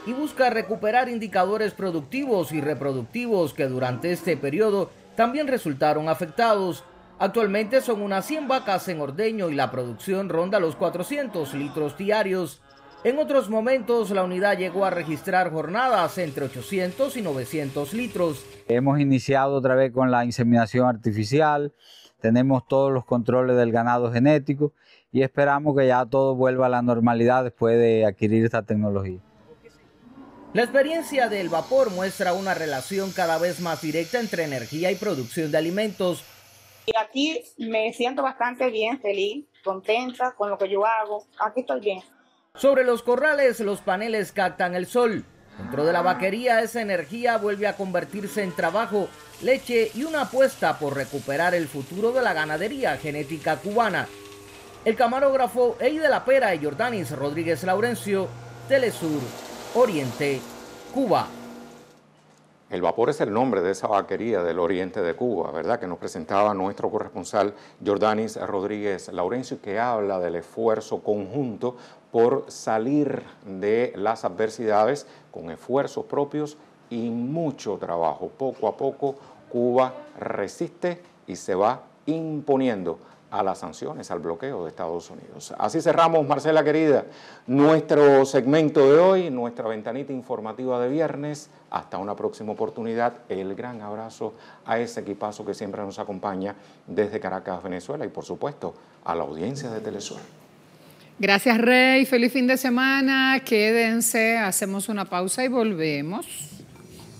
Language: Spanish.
y busca recuperar indicadores productivos y reproductivos que durante este periodo también resultaron afectados. Actualmente son unas 100 vacas en ordeño y la producción ronda los 400 litros diarios. En otros momentos la unidad llegó a registrar jornadas entre 800 y 900 litros. Hemos iniciado otra vez con la inseminación artificial, tenemos todos los controles del ganado genético y esperamos que ya todo vuelva a la normalidad después de adquirir esta tecnología. La experiencia del vapor muestra una relación cada vez más directa entre energía y producción de alimentos. Y aquí me siento bastante bien, feliz, contenta con lo que yo hago. Aquí estoy bien. Sobre los corrales, los paneles captan el sol. Dentro de la vaquería, esa energía vuelve a convertirse en trabajo, leche y una apuesta por recuperar el futuro de la ganadería genética cubana. El camarógrafo Ey de la Pera y Jordanis Rodríguez Laurencio, Telesur, Oriente, Cuba. El vapor es el nombre de esa vaquería del oriente de Cuba, ¿verdad? Que nos presentaba nuestro corresponsal Jordanis Rodríguez Laurencio, que habla del esfuerzo conjunto por salir de las adversidades con esfuerzos propios y mucho trabajo. Poco a poco Cuba resiste y se va imponiendo a las sanciones, al bloqueo de Estados Unidos. Así cerramos, Marcela querida, nuestro segmento de hoy, nuestra ventanita informativa de viernes. Hasta una próxima oportunidad. El gran abrazo a ese equipazo que siempre nos acompaña desde Caracas, Venezuela, y por supuesto a la audiencia de Telesur. Gracias, Rey. Feliz fin de semana. Quédense, hacemos una pausa y volvemos.